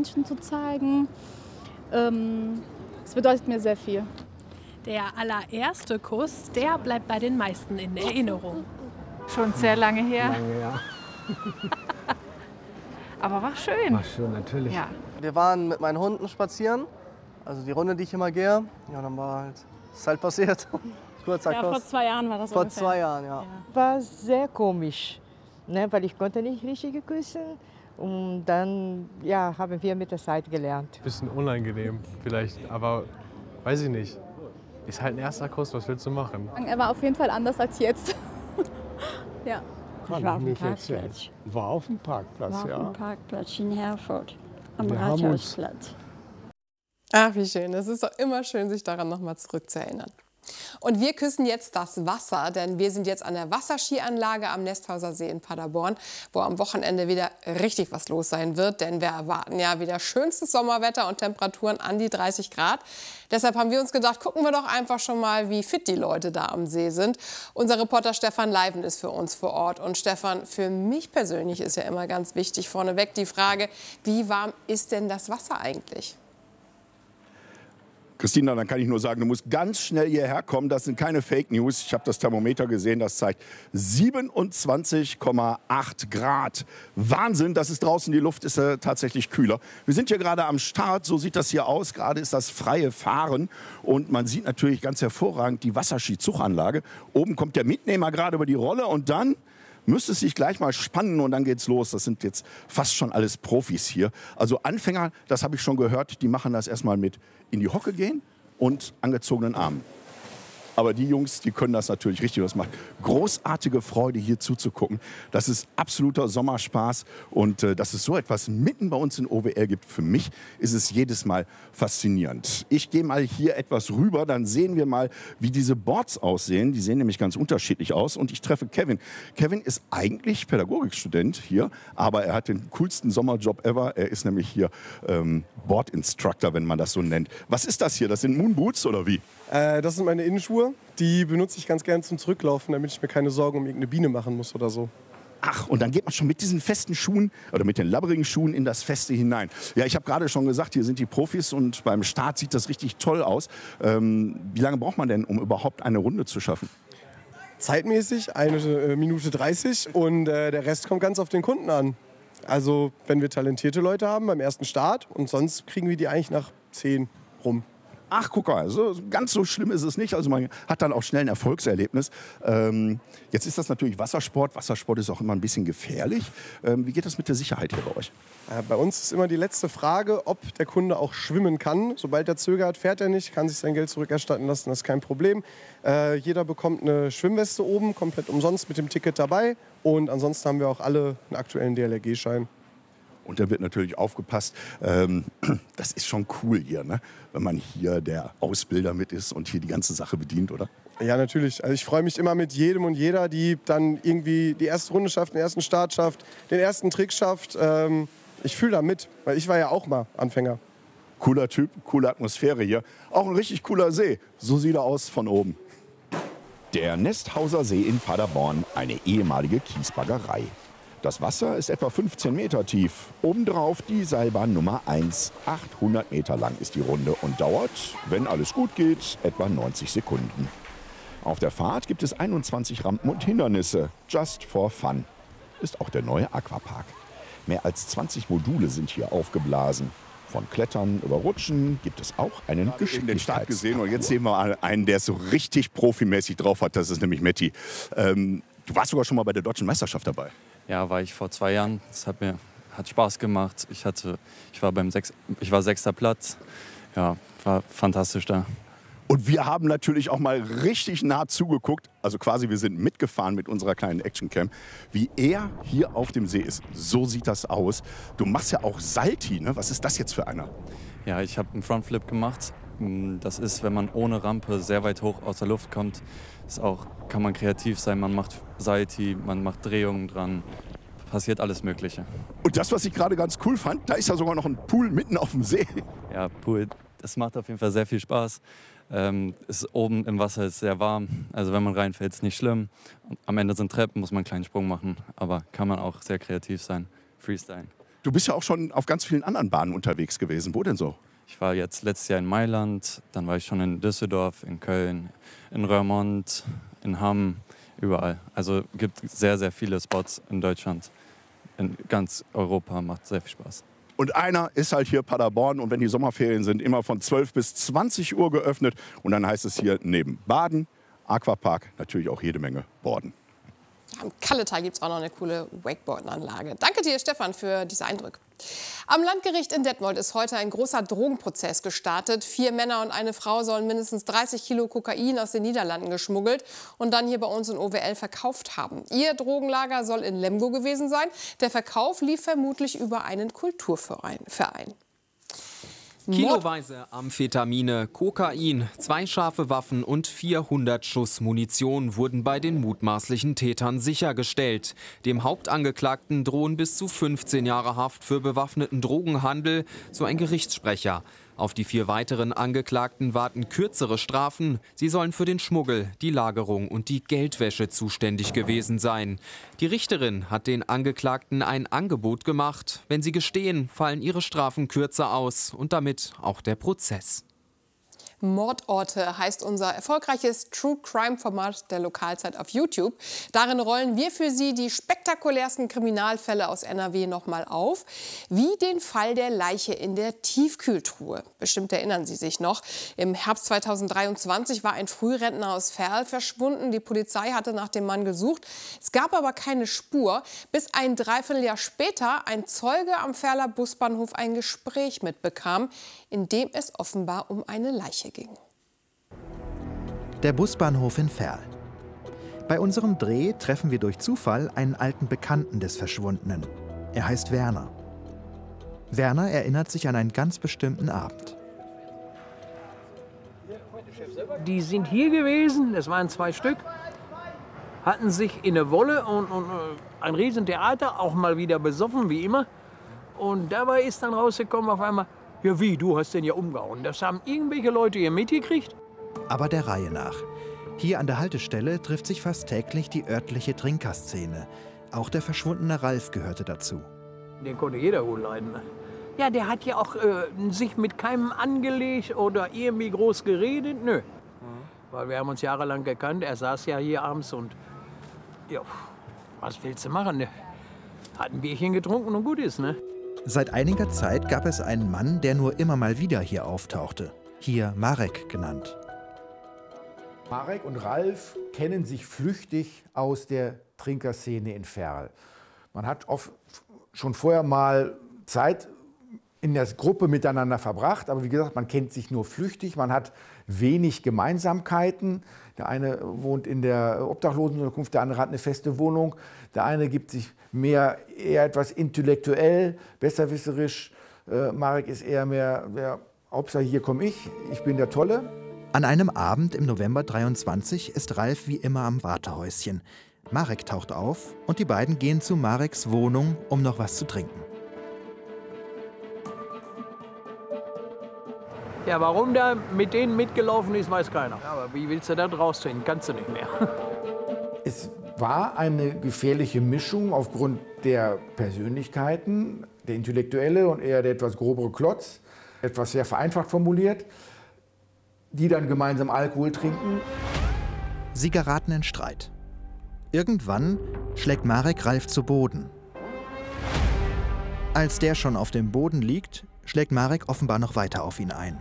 Menschen zu zeigen. Es bedeutet mir sehr viel. Der allererste Kuss, der bleibt bei den meisten in Erinnerung. Schon sehr lange her. Lange, ja. Aber war schön. War schön, natürlich. Ja. Wir waren mit meinen Hunden spazieren, also die Runde, die ich immer gehe. Ja, dann ist halt passiert. Kurzer Ja, Kuss. vor 2 Jahren war das Vor ungefähr. 2 Jahren, ja. War sehr komisch, ne, weil ich konnte nicht richtig küssen. Und dann haben wir mit der Zeit gelernt. Bisschen unangenehm vielleicht, aber weiß ich nicht. Ist halt ein erster Kuss, was willst du machen? Er war auf jeden Fall anders als jetzt. Ja. Kann ich nicht erzählen. War auf dem Parkplatz, War ja. auf dem Parkplatz in Herford, am Wir haben uns- Rathausplatz. Ach, wie schön. Es ist doch immer schön, sich daran noch mal zurückzuerinnern. Und wir küssen jetzt das Wasser, denn wir sind jetzt an der Wasserskianlage am Nesthauser See in Paderborn, wo am Wochenende wieder richtig was los sein wird, denn wir erwarten ja wieder schönstes Sommerwetter und Temperaturen an die 30 Grad. Deshalb haben wir uns gedacht, gucken wir doch einfach schon mal, wie fit die Leute da am See sind. Unser Reporter Stefan Leiven ist für uns vor Ort. Und Stefan, für mich persönlich ist ja immer ganz wichtig vorneweg die Frage, wie warm ist denn das Wasser eigentlich? Christina, dann kann ich nur sagen, du musst ganz schnell hierher kommen. Das sind keine Fake News. Ich habe das Thermometer gesehen, das zeigt 27,8 Grad. Wahnsinn, das ist draußen, die Luft ist tatsächlich kühler. Wir sind hier gerade am Start, so sieht das hier aus. Gerade ist das freie Fahren und man sieht natürlich ganz hervorragend die Wasserski-Zuganlage. Oben kommt der Mitnehmer gerade über die Rolle und dann müsste es sich gleich mal spannen und dann geht's los. Das sind jetzt fast schon alles Profis hier. Also Anfänger, das habe ich schon gehört, die machen das erstmal mit in die Hocke gehen und angezogenen Armen. Aber die Jungs, die können das natürlich richtig. Das macht großartige Freude, hier zuzugucken. Das ist absoluter Sommerspaß. Und dass es so etwas mitten bei uns in OWL gibt, für mich ist es jedes Mal faszinierend. Ich gehe mal hier etwas rüber, dann sehen wir mal, wie diese Boards aussehen. Die sehen nämlich ganz unterschiedlich aus. Und ich treffe Kevin. Kevin ist eigentlich Pädagogikstudent hier, aber er hat den coolsten Sommerjob ever. Er ist nämlich hier Board Instructor, wenn man das so nennt. Was ist das hier? Das sind Moonboots oder wie? Das sind meine Innenschuhe. Die benutze ich ganz gerne zum Zurücklaufen, damit ich mir keine Sorgen um irgendeine Biene machen muss oder so. Ach, und dann geht man schon mit diesen festen Schuhen oder mit den labberigen Schuhen in das Feste hinein. Ja, ich habe gerade schon gesagt, hier sind die Profis und beim Start sieht das richtig toll aus. Wie lange braucht man denn, um überhaupt eine Runde zu schaffen? Zeitmäßig 1 Minute 30 und der Rest kommt ganz auf den Kunden an. Also wenn wir talentierte Leute haben beim ersten Start und sonst kriegen wir die eigentlich nach 10 rum. Ach, guck mal, so, ganz so schlimm ist es nicht. Also man hat dann auch schnell ein Erfolgserlebnis. Jetzt ist das natürlich Wassersport. Wassersport ist auch immer ein bisschen gefährlich. Wie geht das mit der Sicherheit hier bei euch? Bei uns ist immer die letzte Frage, ob der Kunde auch schwimmen kann. Sobald er zögert, fährt er nicht, kann sich sein Geld zurückerstatten lassen, das ist kein Problem. Jeder bekommt eine Schwimmweste oben, komplett umsonst mit dem Ticket dabei. Und ansonsten haben wir auch alle einen aktuellen DLRG-Schein. Und da wird natürlich aufgepasst. Das ist schon cool hier, ne? Wenn man hier der Ausbilder mit ist und hier die ganze Sache bedient, oder? Ja, natürlich. Also ich freue mich immer mit jedem und jeder, die dann irgendwie die erste Runde schafft, den ersten Start schafft, den ersten Trick schafft. Ich fühle da mit, weil ich war ja auch mal Anfänger. Cooler Typ, coole Atmosphäre hier. Auch ein richtig cooler See. So sieht er aus von oben. Der Nesthauser See in Paderborn, eine ehemalige Kiesbaggerei. Das Wasser ist etwa 15 Meter tief. Obendrauf die Seilbahn Nummer 1. 800 Meter lang ist die Runde und dauert, wenn alles gut geht, etwa 90 Sekunden. Auf der Fahrt gibt es 21 Rampen und Hindernisse. Just for fun. Ist auch der neue Aquapark. Mehr als 20 Module sind hier aufgeblasen. Von Klettern über Rutschen gibt es auch einen Geschicklichkeitsparcours gesehen. Und jetzt sehen wir einen, der es so richtig profimäßig drauf hat. Das ist nämlich Matti. Du warst sogar schon mal bei der Deutschen Meisterschaft dabei. Ja, war ich vor 2 Jahren. Das hat Spaß gemacht. Ich war 6. Platz. Ja, war fantastisch da. Und wir haben natürlich auch mal richtig nah zugeguckt, also quasi wir sind mitgefahren mit unserer kleinen Actioncam, wie er hier auf dem See ist. So sieht das aus. Du machst ja auch Salti, ne? Was ist das jetzt für einer? Ja, ich habe einen Frontflip gemacht. Das ist, wenn man ohne Rampe sehr weit hoch aus der Luft kommt, kann man kreativ sein. Man macht Salti, man macht Drehungen dran. Passiert alles Mögliche. Und das, was ich gerade ganz cool fand, da ist ja sogar noch ein Pool mitten auf dem See. Ja, Pool, das macht auf jeden Fall sehr viel Spaß. Ist oben im Wasser ist sehr warm, also wenn man reinfällt, ist nicht schlimm. Und am Ende sind Treppen, muss man einen kleinen Sprung machen, aber kann man auch sehr kreativ sein, Freestyle. Du bist ja auch schon auf ganz vielen anderen Bahnen unterwegs gewesen. Wo denn so? Ich war jetzt letztes Jahr in Mailand, dann war ich schon in Düsseldorf, in Köln, in Roermond, in Hamm, überall. Also gibt sehr, sehr viele Spots in Deutschland, in ganz Europa, macht sehr viel Spaß. Und einer ist halt hier Paderborn und wenn die Sommerferien sind, immer von 12 bis 20 Uhr geöffnet. Und dann heißt es hier neben Baden, Aquapark, natürlich auch jede Menge Borden. Am Kalletal gibt es auch noch eine coole Wakeboarden-Anlage. Danke dir, Stefan, für diese Eindrücke. Am Landgericht in Detmold ist heute ein großer Drogenprozess gestartet. 4 Männer und eine Frau sollen mindestens 30 Kilo Kokain aus den Niederlanden geschmuggelt und dann hier bei uns in OWL verkauft haben. Ihr Drogenlager soll in Lemgo gewesen sein. Der Verkauf lief vermutlich über einen Kulturverein. Kiloweise Amphetamine, Kokain, 2 scharfe Waffen und 400 Schuss Munition wurden bei den mutmaßlichen Tätern sichergestellt. Dem Hauptangeklagten drohen bis zu 15 Jahre Haft für bewaffneten Drogenhandel, so ein Gerichtssprecher. Auf die 4 weiteren Angeklagten warten kürzere Strafen. Sie sollen für den Schmuggel, die Lagerung und die Geldwäsche zuständig gewesen sein. Die Richterin hat den Angeklagten ein Angebot gemacht. Wenn sie gestehen, fallen ihre Strafen kürzer aus und damit auch der Prozess. Mordorte heißt unser erfolgreiches True-Crime-Format der Lokalzeit auf YouTube. Darin rollen wir für Sie die spektakulärsten Kriminalfälle aus NRW noch mal auf, wie den Fall der Leiche in der Tiefkühltruhe. Bestimmt erinnern Sie sich noch. Im Herbst 2023 war ein Frührentner aus Verl verschwunden. Die Polizei hatte nach dem Mann gesucht. Es gab aber keine Spur, bis ein Dreivierteljahr später ein Zeuge am Verler Busbahnhof ein Gespräch mitbekam, in dem es offenbar um eine Leiche ging. Der Busbahnhof in Verl. Bei unserem Dreh treffen wir durch Zufall einen alten Bekannten des Verschwundenen. Er heißt Werner. Werner erinnert sich an einen ganz bestimmten Abend. Die sind hier gewesen, das waren 2 Stück, hatten sich in der Wolle und ein Riesentheater, auch mal wieder besoffen, wie immer. Und dabei ist dann rausgekommen auf einmal, ja wie, du hast den ja umgehauen. Das haben irgendwelche Leute hier mitgekriegt. Aber der Reihe nach. Hier an der Haltestelle trifft sich fast täglich die örtliche Trinkerszene. Auch der verschwundene Ralf gehörte dazu. Den konnte jeder gut leiden. Ja, der hat ja auch sich mit keinem angelegt oder irgendwie groß geredet. Nö. Weil wir haben uns jahrelang gekannt. Er saß ja hier abends und ja, was willst du machen? Der hat ein Bierchen getrunken und gut ist, ne? Seit einiger Zeit gab es einen Mann, der nur immer mal wieder hier auftauchte. Hier Marek genannt. Marek und Ralf kennen sich flüchtig aus der Trinkerszene in Verl. Man hat oft schon vorher mal Zeit in der Gruppe miteinander verbracht, aber wie gesagt, man kennt sich nur flüchtig, man hat wenig Gemeinsamkeiten. Der eine wohnt in der Obdachlosenunterkunft, der andere hat eine feste Wohnung. Der eine gibt sich eher etwas intellektuell, besserwisserisch. Marek ist eher mehr, Hauptsache hier komme ich bin der Tolle. An einem Abend im November 23 ist Ralf wie immer am Wartehäuschen. Marek taucht auf und die beiden gehen zu Mareks Wohnung, um noch was zu trinken. Ja, warum der mit denen mitgelaufen ist, weiß keiner. Aber wie willst du da rausfinden? Kannst du nicht mehr. Es war eine gefährliche Mischung aufgrund der Persönlichkeiten, der Intellektuelle und eher der etwas grobere Klotz, etwas sehr vereinfacht formuliert, die dann gemeinsam Alkohol trinken. Sie geraten in Streit. Irgendwann schlägt Marek Ralf zu Boden. Als der schon auf dem Boden liegt, schlägt Marek offenbar noch weiter auf ihn ein.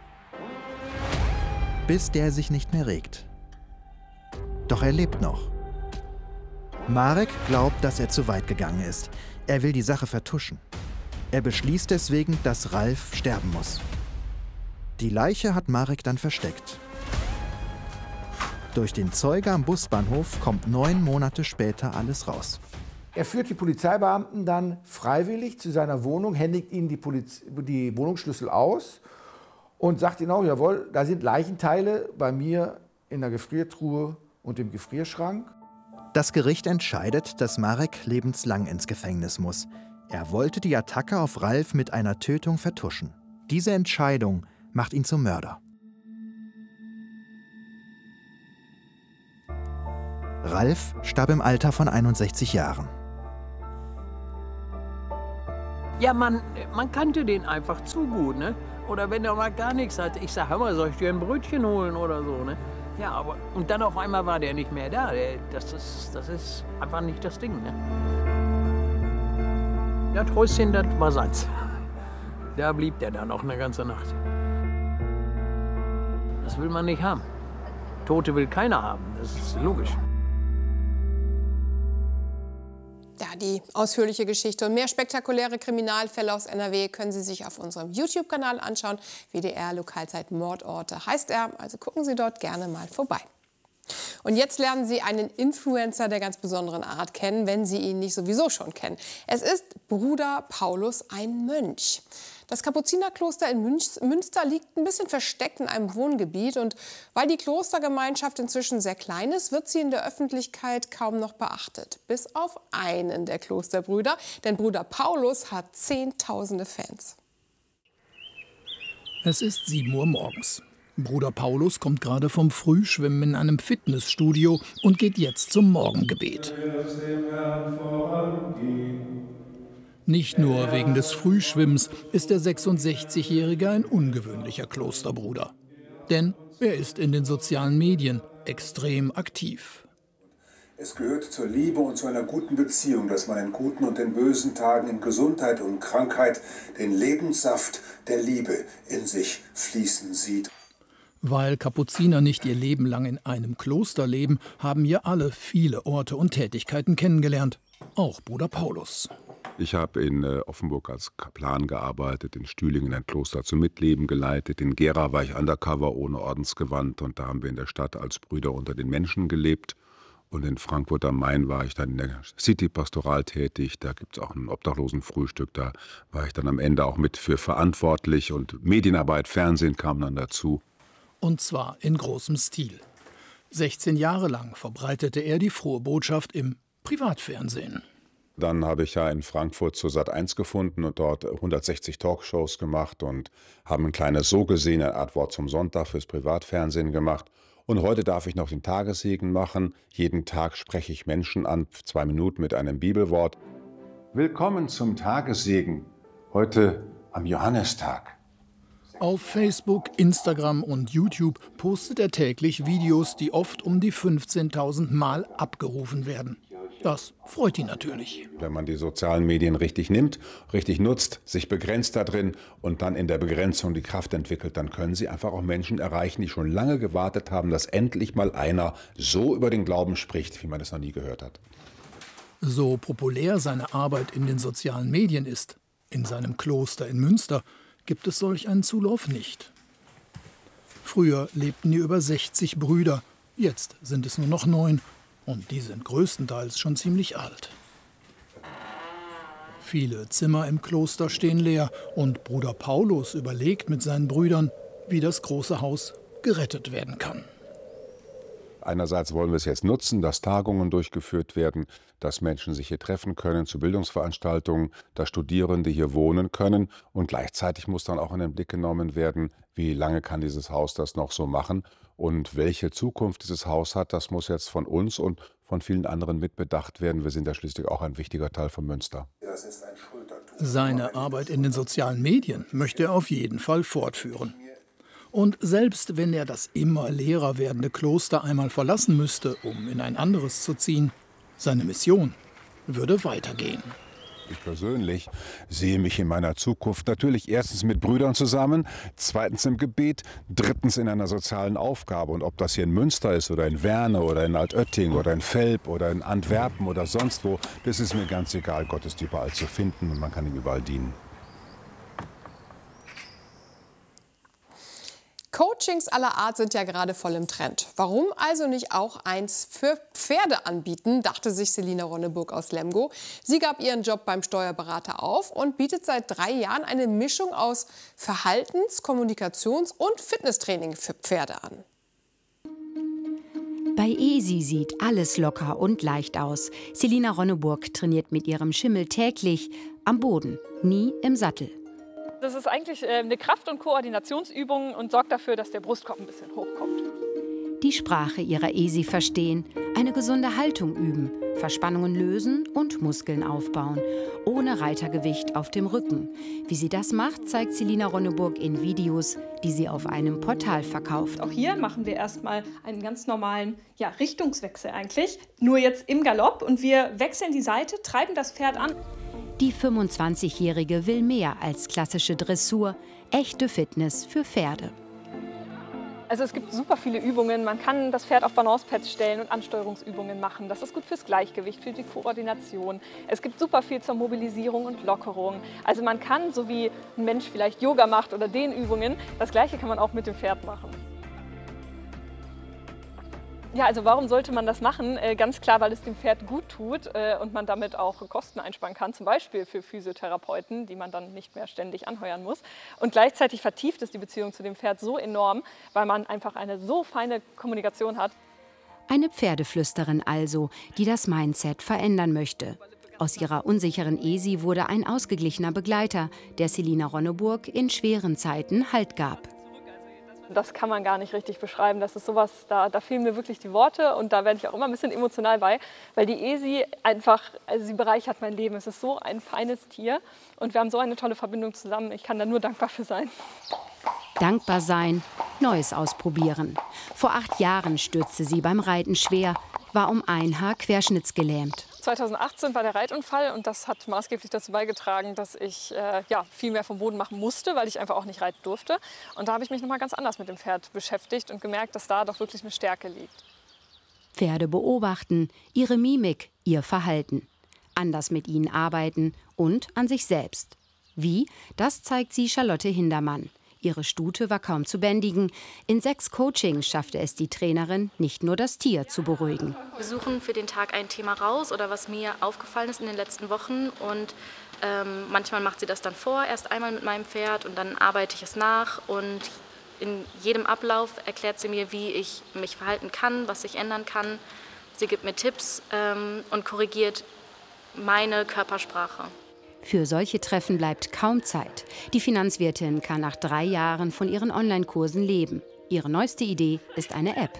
Bis der sich nicht mehr regt. Doch er lebt noch. Marek glaubt, dass er zu weit gegangen ist. Er will die Sache vertuschen. Er beschließt deswegen, dass Ralf sterben muss. Die Leiche hat Marek dann versteckt. Durch den Zeuge am Busbahnhof kommt 9 Monate später alles raus. Er führt die Polizeibeamten dann freiwillig zu seiner Wohnung, händigt ihnen die Wohnungsschlüssel aus und sagt ihnen auch, jawohl, da sind Leichenteile bei mir in der Gefriertruhe und im Gefrierschrank. Das Gericht entscheidet, dass Marek lebenslang ins Gefängnis muss. Er wollte die Attacke auf Ralf mit einer Tötung vertuschen. Diese Entscheidung macht ihn zum Mörder. Ralf starb im Alter von 61 Jahren. Ja, man kannte den einfach zu gut, ne? Oder wenn er mal gar nichts hat, ich sag, hör mal, soll ich dir ein Brötchen holen oder so, ne? Ja, aber, und dann auf einmal war der nicht mehr da. Das ist einfach nicht das Ding, ne? Das Häuschen, das war seins. Da blieb der dann auch eine ganze Nacht. Das will man nicht haben. Tote will keiner haben, das ist logisch. Ja, die ausführliche Geschichte und mehr spektakuläre Kriminalfälle aus NRW können Sie sich auf unserem YouTube-Kanal anschauen. WDR Lokalzeit Mordorte heißt er, also gucken Sie dort gerne mal vorbei. Und jetzt lernen Sie einen Influencer der ganz besonderen Art kennen, wenn Sie ihn nicht sowieso schon kennen. Es ist Bruder Paulus, ein Mönch. Das Kapuzinerkloster in Münster liegt ein bisschen versteckt in einem Wohngebiet. Und weil die Klostergemeinschaft inzwischen sehr klein ist, wird sie in der Öffentlichkeit kaum noch beachtet. Bis auf einen der Klosterbrüder, denn Bruder Paulus hat Zehntausende Fans. Es ist 7 Uhr morgens. Bruder Paulus kommt gerade vom Frühschwimmen in einem Fitnessstudio und geht jetzt zum Morgengebet. Nicht nur wegen des Frühschwimmens ist der 66-Jährige ein ungewöhnlicher Klosterbruder. Denn er ist in den sozialen Medien extrem aktiv. Es gehört zur Liebe und zu einer guten Beziehung, dass man in guten und in bösen Tagen, in Gesundheit und Krankheit den Lebenssaft der Liebe in sich fließen sieht. Weil Kapuziner nicht ihr Leben lang in einem Kloster leben, haben hier alle viele Orte und Tätigkeiten kennengelernt. Auch Bruder Paulus. Ich habe in Offenburg als Kaplan gearbeitet, in Stühlingen ein Kloster zum Mitleben geleitet. In Gera war ich undercover ohne Ordensgewand und da haben wir in der Stadt als Brüder unter den Menschen gelebt. Und in Frankfurt am Main war ich dann in der City-Pastoral tätig. Da gibt es auch ein Obdachlosenfrühstück. Da war ich dann am Ende auch mit für verantwortlich. Und Medienarbeit, Fernsehen kam dann dazu. Und zwar in großem Stil. 16 Jahre lang verbreitete er die frohe Botschaft im Privatfernsehen. Dann habe ich ja in Frankfurt zur Sat.1 gefunden und dort 160 Talkshows gemacht und habe ein kleines So gesehen, eine Art Wort zum Sonntag fürs Privatfernsehen gemacht. Und heute darf ich noch den Tagessegen machen. Jeden Tag spreche ich Menschen an, 2 Minuten mit einem Bibelwort. Willkommen zum Tagessegen, heute am Johannistag. Auf Facebook, Instagram und YouTube postet er täglich Videos, die oft um die 15.000 Mal abgerufen werden. Das freut ihn natürlich. Wenn man die sozialen Medien richtig nimmt, richtig nutzt, sich begrenzt da drin und dann in der Begrenzung die Kraft entwickelt, dann können sie einfach auch Menschen erreichen, die schon lange gewartet haben, dass endlich mal einer so über den Glauben spricht, wie man es noch nie gehört hat. So populär seine Arbeit in den sozialen Medien ist, in seinem Kloster in Münster, gibt es solch einen Zulauf nicht. Früher lebten hier über 60 Brüder, jetzt sind es nur noch 9. Und die sind größtenteils schon ziemlich alt. Viele Zimmer im Kloster stehen leer und Bruder Paulus überlegt mit seinen Brüdern, wie das große Haus gerettet werden kann. Einerseits wollen wir es jetzt nutzen, dass Tagungen durchgeführt werden, dass Menschen sich hier treffen können zu Bildungsveranstaltungen, dass Studierende hier wohnen können. Und gleichzeitig muss dann auch in den Blick genommen werden, wie lange kann dieses Haus das noch so machen. Und welche Zukunft dieses Haus hat, das muss jetzt von uns und von vielen anderen mitbedacht werden. Wir sind ja schließlich auch ein wichtiger Teil von Münster. Seine Arbeit in den sozialen Medien möchte er auf jeden Fall fortführen. Und selbst wenn er das immer leerer werdende Kloster einmal verlassen müsste, um in ein anderes zu ziehen, seine Mission würde weitergehen. Ich persönlich sehe mich in meiner Zukunft natürlich erstens mit Brüdern zusammen, zweitens im Gebet, drittens in einer sozialen Aufgabe. Und ob das hier in Münster ist oder in Werne oder in Altötting oder in Velp oder in Antwerpen oder sonst wo, das ist mir ganz egal. Gott ist überall zu finden und man kann ihm überall dienen. Coachings aller Art sind ja gerade voll im Trend. Warum also nicht auch eins für Pferde anbieten, dachte sich Selina Ronneburg aus Lemgo. Sie gab ihren Job beim Steuerberater auf und bietet seit 3 Jahren eine Mischung aus Verhaltens-, Kommunikations- und Fitnesstraining für Pferde an. Bei Easy sieht alles locker und leicht aus. Selina Ronneburg trainiert mit ihrem Schimmel täglich am Boden, nie im Sattel. Das ist eigentlich eine Kraft- und Koordinationsübung und sorgt dafür, dass der Brustkorb ein bisschen hochkommt. Die Sprache ihrer Esi verstehen, eine gesunde Haltung üben, Verspannungen lösen und Muskeln aufbauen, ohne Reitergewicht auf dem Rücken. Wie sie das macht, zeigt Selina Ronneburg in Videos, die sie auf einem Portal verkauft. Auch hier machen wir erstmal einen ganz normalen Richtungswechsel eigentlich, nur jetzt im Galopp, und wir wechseln die Seite, treiben das Pferd an. Die 25-Jährige will mehr als klassische Dressur, echte Fitness für Pferde. Also es gibt super viele Übungen. Man kann das Pferd auf Balancepads stellen und Ansteuerungsübungen machen. Das ist gut fürs Gleichgewicht, für die Koordination. Es gibt super viel zur Mobilisierung und Lockerung. Also man kann, so wie ein Mensch vielleicht Yoga macht oder Dehnübungen, das Gleiche kann man auch mit dem Pferd machen. Ja, also warum sollte man das machen? Ganz klar, weil es dem Pferd gut tut und man damit auch Kosten einsparen kann, zum Beispiel für Physiotherapeuten, die man dann nicht mehr ständig anheuern muss. Und gleichzeitig vertieft es die Beziehung zu dem Pferd so enorm, weil man einfach eine so feine Kommunikation hat. Eine Pferdeflüsterin also, die das Mindset verändern möchte. Aus ihrer unsicheren Esi wurde ein ausgeglichener Begleiter, der Selina Ronneburg in schweren Zeiten Halt gab. Das kann man gar nicht richtig beschreiben. Das ist sowas, da fehlen mir wirklich die Worte, und da werde ich auch immer ein bisschen emotional bei, weil die Esi einfach, also sie bereichert mein Leben. Es ist so ein feines Tier und wir haben so eine tolle Verbindung zusammen. Ich kann da nur dankbar für sein. Dankbar sein, Neues ausprobieren. Vor 8 Jahren stürzte sie beim Reiten schwer, war um ein Haar querschnittsgelähmt. 2018 war der Reitunfall und das hat maßgeblich dazu beigetragen, dass ich viel mehr vom Boden machen musste, weil ich einfach auch nicht reiten durfte. Und da habe ich mich noch mal ganz anders mit dem Pferd beschäftigt und gemerkt, dass da doch wirklich eine Stärke liegt. Pferde beobachten, ihre Mimik, ihr Verhalten. Anders mit ihnen arbeiten und an sich selbst. Wie? Das zeigt sie Charlotte Hindermann. Ihre Stute war kaum zu bändigen. In 6 Coachings schaffte es die Trainerin, nicht nur das Tier zu beruhigen. Wir suchen für den Tag ein Thema raus oder was mir aufgefallen ist in den letzten Wochen. Und manchmal macht sie das dann vor, erst einmal mit meinem Pferd, und dann arbeite ich es nach. Und in jedem Ablauf erklärt sie mir, wie ich mich verhalten kann, was ich ändern kann. Sie gibt mir Tipps und korrigiert meine Körpersprache. Für solche Treffen bleibt kaum Zeit. Die Finanzwirtin kann nach 3 Jahren von ihren Online-Kursen leben. Ihre neueste Idee ist eine App.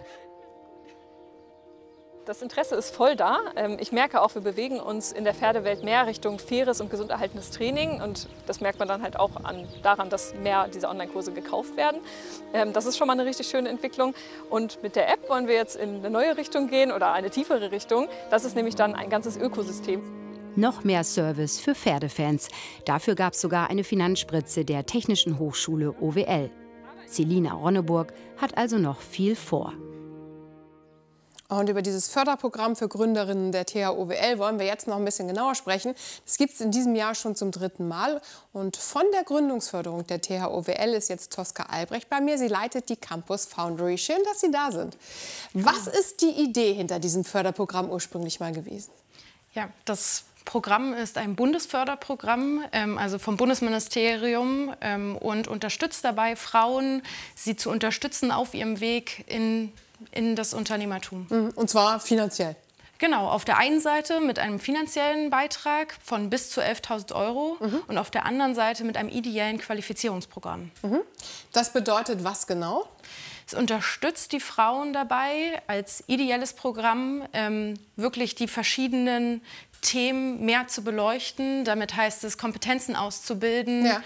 Das Interesse ist voll da. Ich merke auch, wir bewegen uns in der Pferdewelt mehr Richtung faires und gesund erhaltenes Training. Und das merkt man dann halt auch daran, dass mehr dieser Online-Kurse gekauft werden. Das ist schon mal eine richtig schöne Entwicklung. Und mit der App wollen wir jetzt in eine neue Richtung gehen oder eine tiefere Richtung. Das ist nämlich dann ein ganzes Ökosystem. Noch mehr Service für Pferdefans. Dafür gab es sogar eine Finanzspritze der Technischen Hochschule OWL. Selina Ronneburg hat also noch viel vor. Und über dieses Förderprogramm für Gründerinnen der TH-OWL wollen wir jetzt noch ein bisschen genauer sprechen. Das gibt es in diesem Jahr schon zum 3. Mal. Und von der Gründungsförderung der TH-OWL ist jetzt Tosca Albrecht bei mir. Sie leitet die Campus Foundry. Schön, dass Sie da sind. Was ist die Idee hinter diesem Förderprogramm ursprünglich mal gewesen? Ja, das Programm ist ein Bundesförderprogramm, also vom Bundesministerium, und unterstützt dabei Frauen, sie zu unterstützen auf ihrem Weg in das Unternehmertum. Und zwar finanziell? Genau, auf der einen Seite mit einem finanziellen Beitrag von bis zu 11.000 € und auf der anderen Seite mit einem ideellen Qualifizierungsprogramm. Das bedeutet was genau? Es unterstützt die Frauen dabei, als ideelles Programm wirklich die verschiedenen Themen mehr zu beleuchten. Damit heißt es, Kompetenzen auszubilden. Ja.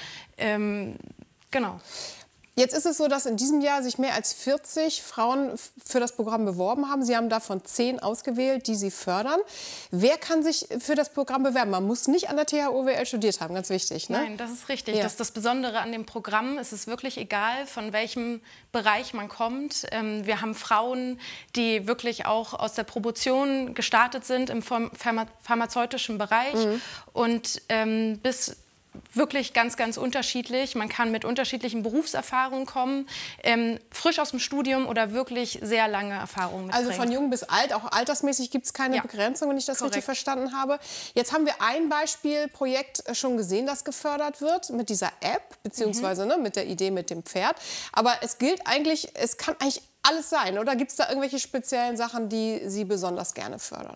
Genau. Jetzt ist es so, dass in diesem Jahr sich mehr als 40 Frauen für das Programm beworben haben. Sie haben davon 10 ausgewählt, die Sie fördern. Wer kann sich für das Programm bewerben? Man muss nicht an der TH-OWL studiert haben, ganz wichtig, ne? Nein, das ist richtig. Ja. Das ist das Besondere an dem Programm. Es ist wirklich egal, von welchem Bereich man kommt. Wir haben Frauen, die wirklich auch aus der Promotion gestartet sind im pharmazeutischen Bereich und bis wirklich ganz, ganz unterschiedlich. Man kann mit unterschiedlichen Berufserfahrungen kommen, frisch aus dem Studium oder wirklich sehr lange Erfahrungen mitbringen. Also von jung bis alt, auch altersmäßig gibt es keine Begrenzung, wenn ich das richtig verstanden habe. Jetzt haben wir ein Beispielprojekt schon gesehen, das gefördert wird mit dieser App, beziehungsweise mit der Idee mit dem Pferd. Aber es gilt eigentlich, es kann eigentlich alles sein, oder gibt es da irgendwelche speziellen Sachen, die Sie besonders gerne fördern?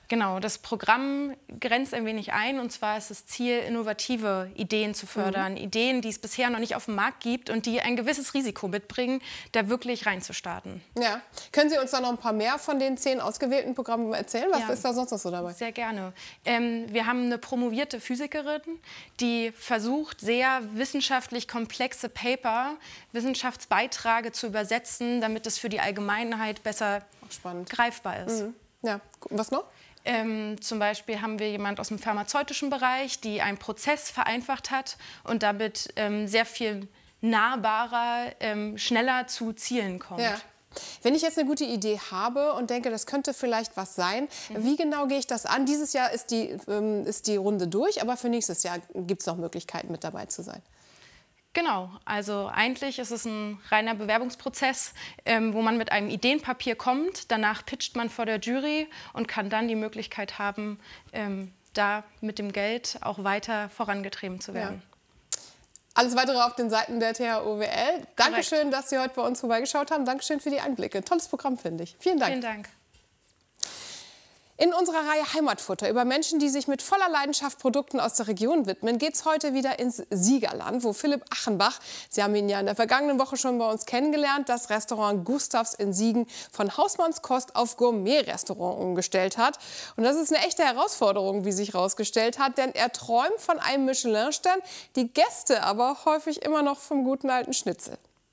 Genau, das Programm grenzt ein wenig ein, und zwar ist das Ziel, innovative Ideen zu fördern. Ideen, die es bisher noch nicht auf dem Markt gibt und die ein gewisses Risiko mitbringen, da wirklich reinzustarten. Ja. Können Sie uns da noch ein paar mehr von den 10 ausgewählten Programmen erzählen? Was ist da sonst noch so dabei? Sehr gerne. Wir haben eine promovierte Physikerin, die versucht, sehr wissenschaftlich komplexe Paper, Wissenschaftsbeiträge zu übersetzen, damit es für die Allgemeinheit besser greifbar ist. Ja, was noch? Zum Beispiel haben wir jemanden aus dem pharmazeutischen Bereich, die einen Prozess vereinfacht hat und damit sehr viel nahbarer, schneller zu Zielen kommt. Ja. Wenn ich jetzt eine gute Idee habe und denke, das könnte vielleicht was sein, wie genau gehe ich das an? Dieses Jahr ist die Runde durch, aber für nächstes Jahr gibt es noch Möglichkeiten, mit dabei zu sein. Genau, also eigentlich ist es ein reiner Bewerbungsprozess, wo man mit einem Ideenpapier kommt, danach pitcht man vor der Jury und kann dann die Möglichkeit haben, da mit dem Geld auch weiter vorangetrieben zu werden. Ja. Alles Weitere auf den Seiten der THOWL. Dankeschön, dass Sie heute bei uns vorbeigeschaut haben. Dankeschön für die Einblicke. Tolles Programm, finde ich. Vielen Dank. Vielen Dank. In unserer Reihe Heimatfutter über Menschen, die sich mit voller Leidenschaft Produkten aus der Region widmen, geht es heute wieder ins Siegerland, wo Philipp Achenbach, Sie haben ihn ja in der vergangenen Woche schon bei uns kennengelernt, das Restaurant Gustavs in Siegen von Hausmannskost auf Gourmet-Restaurant umgestellt hat. Und das ist eine echte Herausforderung, wie sich herausgestellt hat, denn er träumt von einem Michelin-Stern, die Gäste aber häufig immer noch vom guten alten Schnitzel.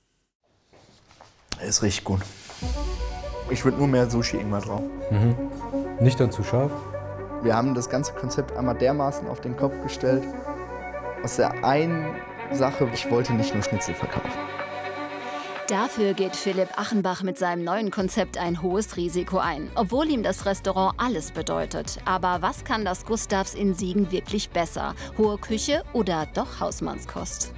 Es riecht gut. Ich würde nur mehr Sushi-Ingwer drauf. Nicht dann zu scharf? Wir haben das ganze Konzept einmal dermaßen auf den Kopf gestellt. Aus der einen Sache, ich wollte nicht nur Schnitzel verkaufen. Dafür geht Philipp Achenbach mit seinem neuen Konzept ein hohes Risiko ein, obwohl ihm das Restaurant alles bedeutet. Aber was kann das Gustavs in Siegen wirklich besser? Hohe Küche oder doch Hausmannskost?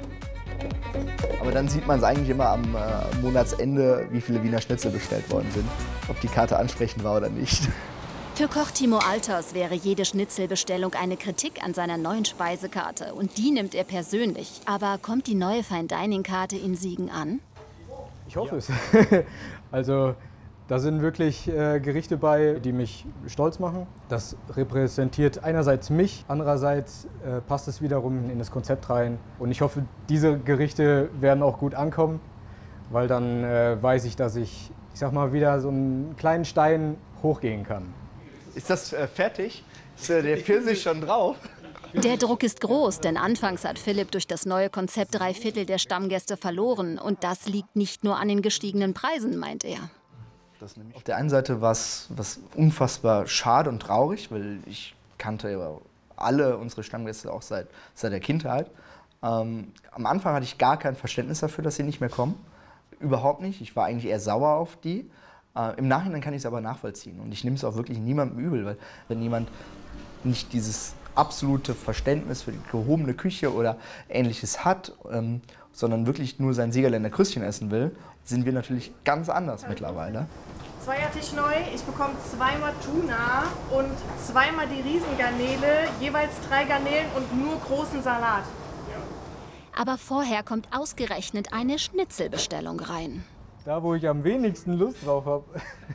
Aber dann sieht man es eigentlich immer am Monatsende, wie viele Wiener Schnitzel bestellt worden sind. Ob die Karte ansprechend war oder nicht. Für Koch Timo Alters wäre jede Schnitzelbestellung eine Kritik an seiner neuen Speisekarte. Und die nimmt er persönlich. Aber kommt die neue Fine-Dining-Karte in Siegen an? Ich hoffe es. Also da sind wirklich Gerichte bei, die mich stolz machen. Das repräsentiert einerseits mich, andererseits passt es wiederum in das Konzept rein. Und ich hoffe, diese Gerichte werden auch gut ankommen, weil dann weiß ich, dass ich sag mal, wieder so einen kleinen Stein hochgehen kann. Ist das fertig? Ist der Pfirsich schon drauf? Der Druck ist groß, denn anfangs hat Philipp durch das neue Konzept 3/4 der Stammgäste verloren. Und das liegt nicht nur an den gestiegenen Preisen, meint er. Auf der einen Seite war es unfassbar schade und traurig, weil ich kannte alle unsere Stammgäste auch seit der Kindheit. Am Anfang hatte ich gar kein Verständnis dafür, dass sie nicht mehr kommen. Überhaupt nicht. Ich war eigentlich eher sauer auf die. Im Nachhinein kann ich es aber nachvollziehen. Und ich nehme es auch wirklich niemandem übel, weil wenn jemand nicht dieses absolute Verständnis für die gehobene Küche oder Ähnliches hat, sondern wirklich nur sein Siegerländer Krüstchen essen will, sind wir natürlich ganz anders mittlerweile. Zweiertisch neu, ich bekomme 2-mal Tuna und 2-mal die Riesengarnele, jeweils 3 Garnelen und nur großen Salat. Aber vorher kommt ausgerechnet eine Schnitzelbestellung rein. Da, wo ich am wenigsten Lust drauf habe.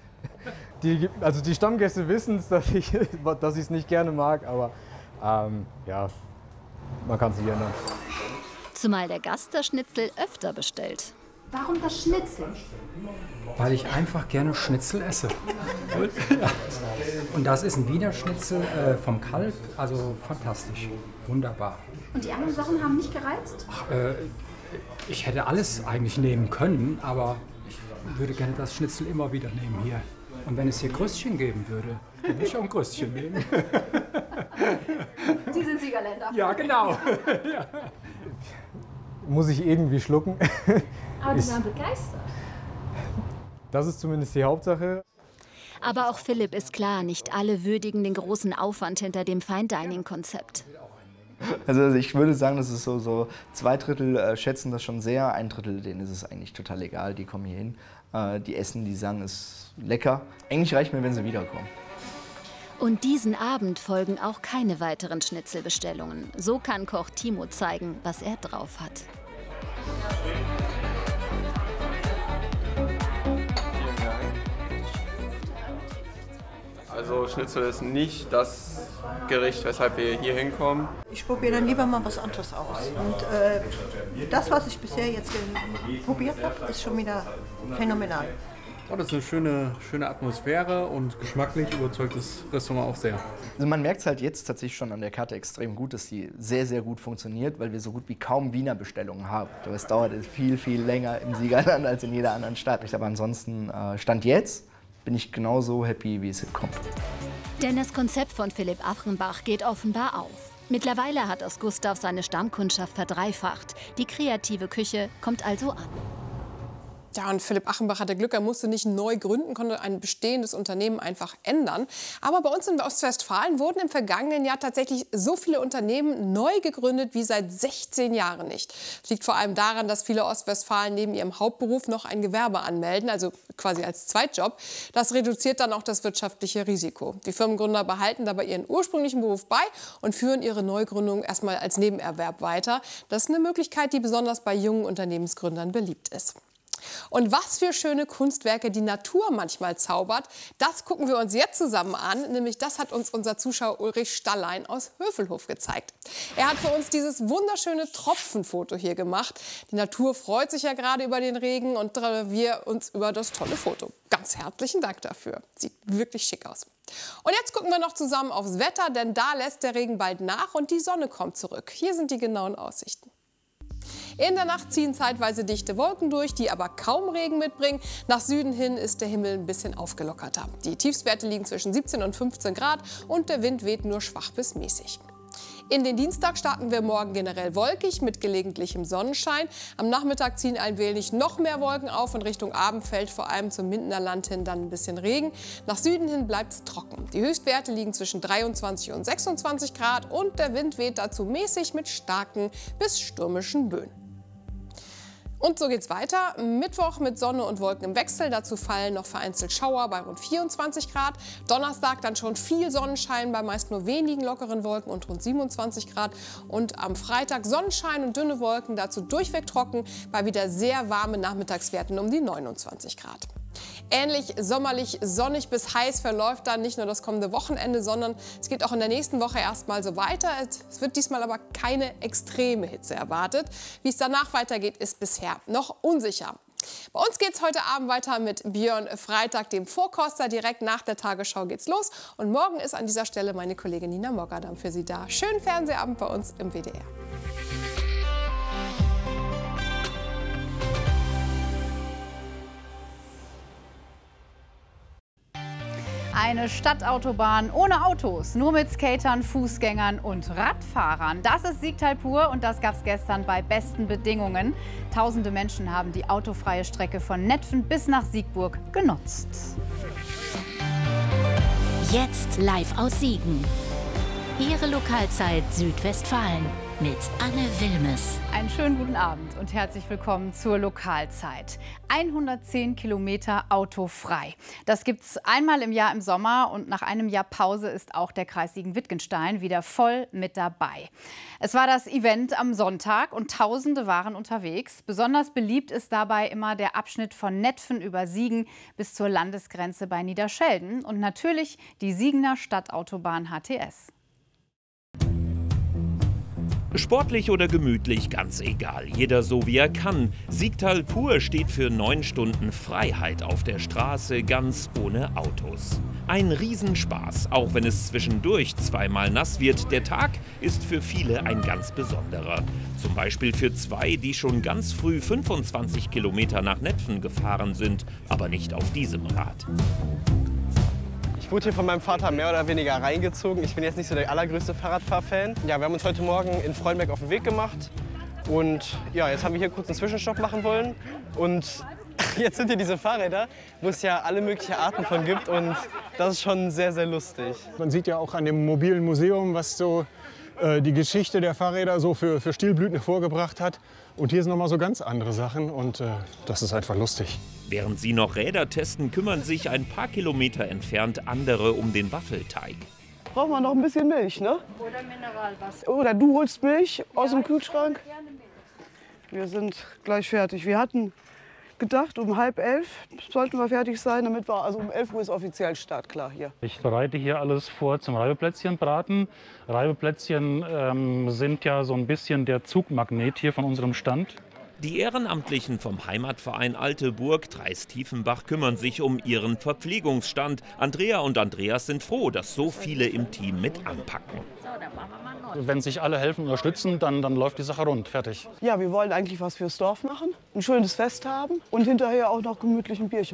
Also die Stammgäste wissen es, dass ich es nicht gerne mag, aber ja, man kann es nicht ändern. Zumal der Gast das Schnitzel öfter bestellt. Warum das Schnitzel? Weil ich einfach gerne Schnitzel esse. Und das ist ein Wiener Schnitzel vom Kalb, also fantastisch, wunderbar. Und die anderen Sachen haben nicht gereizt? Ach, ich hätte alles eigentlich nehmen können, aber ich würde gerne das Schnitzel immer wieder nehmen hier. Und wenn es hier Krüstchen geben würde, dann würde ich auch ein Krüstchen nehmen. Sie sind Siegerländer. Ja, genau. Ja. Muss ich irgendwie schlucken. Aber die waren begeistert. Das ist zumindest die Hauptsache. Aber auch Philipp ist klar, nicht alle würdigen den großen Aufwand hinter dem Fine-Dining-Konzept. Also ich würde sagen, das ist so 2 Drittel schätzen das schon sehr, 1 Drittel denen ist es eigentlich total egal, die kommen hier hin, die essen, die sagen, es ist lecker. Eigentlich reicht mir, wenn sie wiederkommen. Und diesen Abend folgen auch keine weiteren Schnitzelbestellungen. So kann Koch Timo zeigen, was er drauf hat. Also Schnitzel ist nicht das Gericht, weshalb wir hier hinkommen. Ich probiere dann lieber mal was anderes aus. Und das, was ich bisher jetzt probiert habe, ist schon wieder phänomenal. Oh, das ist eine schöne Atmosphäre und geschmacklich überzeugt das Restaurant auch sehr. Also man merkt es halt jetzt tatsächlich schon an der Karte extrem gut, dass die sehr, sehr gut funktioniert, weil wir so gut wie kaum Wiener Bestellungen haben. Aber es dauert viel, viel länger im Siegerland als in jeder anderen Stadt. Aber ansonsten, Stand jetzt, bin ich genauso happy, wie es kommt. Denn das Konzept von Philipp Achenbach geht offenbar auf. Mittlerweile hat das Gustav seine Stammkundschaft verdreifacht. Die kreative Küche kommt also an. Ja, und Philipp Achenbach hatte Glück, er musste nicht neu gründen, konnte ein bestehendes Unternehmen einfach ändern. Aber bei uns in Ostwestfalen wurden im vergangenen Jahr tatsächlich so viele Unternehmen neu gegründet wie seit 16 Jahren nicht. Das liegt vor allem daran, dass viele Ostwestfalen neben ihrem Hauptberuf noch ein Gewerbe anmelden, also quasi als Zweitjob. Das reduziert dann auch das wirtschaftliche Risiko. Die Firmengründer behalten dabei ihren ursprünglichen Beruf bei und führen ihre Neugründung erstmal als Nebenerwerb weiter. Das ist eine Möglichkeit, die besonders bei jungen Unternehmensgründern beliebt ist. Und was für schöne Kunstwerke die Natur manchmal zaubert, das gucken wir uns jetzt zusammen an. Nämlich das hat uns unser Zuschauer Ulrich Stallein aus Hövelhof gezeigt. Er hat für uns dieses wunderschöne Tropfenfoto hier gemacht. Die Natur freut sich ja gerade über den Regen und wir uns über das tolle Foto. Ganz herzlichen Dank dafür. Sieht wirklich schick aus. Und jetzt gucken wir noch zusammen aufs Wetter, denn da lässt der Regen bald nach und die Sonne kommt zurück. Hier sind die genauen Aussichten. In der Nacht ziehen zeitweise dichte Wolken durch, die aber kaum Regen mitbringen. Nach Süden hin ist der Himmel ein bisschen aufgelockerter. Die Tiefstwerte liegen zwischen 17 und 15 Grad und der Wind weht nur schwach bis mäßig. In den Dienstag starten wir morgen generell wolkig mit gelegentlichem Sonnenschein. Am Nachmittag ziehen ein wenig noch mehr Wolken auf und Richtung Abend fällt vor allem zum Mindener Land hin dann ein bisschen Regen. Nach Süden hin bleibt es trocken. Die Höchstwerte liegen zwischen 23 und 26 Grad und der Wind weht dazu mäßig mit starken bis stürmischen Böen. Und so geht's weiter. Mittwoch mit Sonne und Wolken im Wechsel. Dazu fallen noch vereinzelt Schauer bei rund 24 Grad. Donnerstag dann schon viel Sonnenschein bei meist nur wenigen lockeren Wolken und rund 27 Grad. Und am Freitag Sonnenschein und dünne Wolken, dazu durchweg trocken, bei wieder sehr warmen Nachmittagswerten um die 29 Grad. Ähnlich sommerlich sonnig bis heiß verläuft dann nicht nur das kommende Wochenende, sondern es geht auch in der nächsten Woche erstmal so weiter. Es wird diesmal aber keine extreme Hitze erwartet. Wie es danach weitergeht, ist bisher noch unsicher. Bei uns geht es heute Abend weiter mit Björn Freitag, dem Vorkoster. Direkt nach der Tagesschau geht's los. Und morgen ist an dieser Stelle meine Kollegin Nina Mogadam für Sie da. Schönen Fernsehabend bei uns im WDR. Eine Stadtautobahn ohne Autos, nur mit Skatern, Fußgängern und Radfahrern. Das ist Siegtal pur und das gab es gestern bei besten Bedingungen. Tausende Menschen haben die autofreie Strecke von Netphen bis nach Siegburg genutzt. Jetzt live aus Siegen. Ihre Lokalzeit Südwestfalen mit Anne Wilmes. Einen schönen guten Abend und herzlich willkommen zur Lokalzeit. 110 Kilometer autofrei. Das gibt es einmal im Jahr im Sommer und nach einem Jahr Pause ist auch der Kreis Siegen-Wittgenstein wieder voll mit dabei. Es war das Event am Sonntag und Tausende waren unterwegs. Besonders beliebt ist dabei immer der Abschnitt von Netphen über Siegen bis zur Landesgrenze bei Niederschelden und natürlich die Siegener Stadtautobahn HTS. Sportlich oder gemütlich, ganz egal. Jeder so wie er kann. Siegtal pur steht für 9 Stunden Freiheit auf der Straße, ganz ohne Autos. Ein Riesenspaß, auch wenn es zwischendurch zweimal nass wird. Der Tag ist für viele ein ganz besonderer. Zum Beispiel für 2, die schon ganz früh 25 Kilometer nach Netphen gefahren sind, aber nicht auf diesem Rad. Ich wurde hier von meinem Vater mehr oder weniger reingezogen. Ich bin jetzt nicht so der allergrößte Fahrradfahrfan. Ja, wir haben uns heute Morgen in Freudenberg auf den Weg gemacht. Und ja, jetzt haben wir hier kurz einen Zwischenstopp machen wollen. Und jetzt sind hier diese Fahrräder, wo es ja alle möglichen Arten von gibt. Und das ist schon sehr, sehr lustig. Man sieht ja auch an dem mobilen Museum, was so die Geschichte der Fahrräder so für Stilblüten hervorgebracht hat. Und hier sind noch mal so ganz andere Sachen und das ist einfach lustig. Während sie noch Räder testen, kümmern sich ein paar Kilometer entfernt andere um den Waffelteig. Braucht man noch ein bisschen Milch, ne? Oder Mineralwasser. Oder du holst Milch aus dem Kühlschrank. Wir sind gleich fertig. Wir hatten gedacht, um 10:30 sollten wir fertig sein, damit wir, also um 11 Uhr ist offiziell startklar hier. Ich bereite hier alles vor zum Reibeplätzchenbraten. Reibeplätzchen sind ja so ein bisschen der Zugmagnet hier von unserem Stand. Die Ehrenamtlichen vom Heimatverein Alte Burg Dreis-Tiefenbach kümmern sich um ihren Verpflegungsstand. Andrea und Andreas sind froh, dass so viele im Team mit anpacken. Wenn sich alle helfen und unterstützen, dann läuft die Sache rund. Fertig. Ja, wir wollen eigentlich was fürs Dorf machen, ein schönes Fest haben und hinterher auch noch gemütlich ein Bierchen